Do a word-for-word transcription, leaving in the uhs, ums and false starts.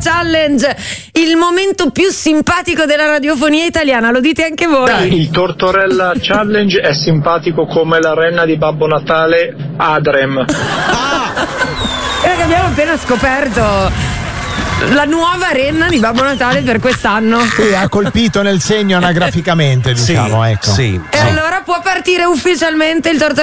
Challenge, il momento più simpatico della radiofonia italiana, lo dite anche voi? Dai, il Tortorella Challenge è simpatico come la renna di Babbo Natale Adrem. Ah! Perché abbiamo appena scoperto la nuova renna di Babbo Natale per quest'anno. Sì, ha colpito nel segno anagraficamente, diciamo, sì, ecco. Sì, e sì. allora può partire ufficialmente il Tortorella